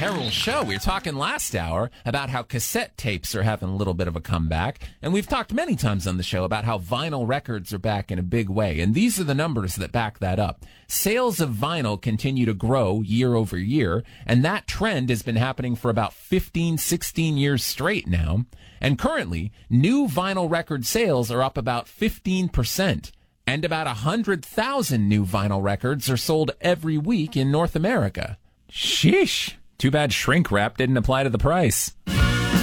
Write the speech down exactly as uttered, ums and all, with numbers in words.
viral show. We were talking last hour about how cassette tapes are having a little bit of a comeback. And we've talked many times on the show about how vinyl records are back in a big way. And these are the numbers that back that up. Sales of vinyl continue to grow year over year. And that trend has been happening for about fifteen, sixteen years straight now. And currently, new vinyl record sales are up about fifteen percent. And about one hundred thousand new vinyl records are sold every week in North America. Sheesh. Too bad shrink wrap didn't apply to the price.